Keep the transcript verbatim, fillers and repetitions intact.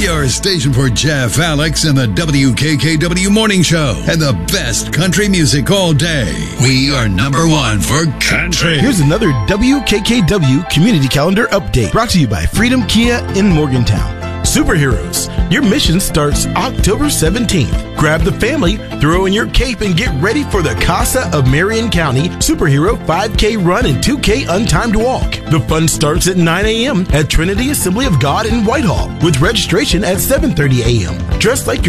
your station for Jeff, Alex, and the W K K W Morning Show and the best country music all day. We are number one for country. Here's another W K K W Community Calendar update brought to you by Freedom Kia in Morgantown. Superheroes, your mission starts October seventeenth. Grab the family, throw in your cape, and get ready for the Casa of Marion County Superhero five K Run and two K Untimed Walk. The fun starts at nine a.m. at Trinity Assembly of God in Whitehall with registration at seven thirty a.m. Dress like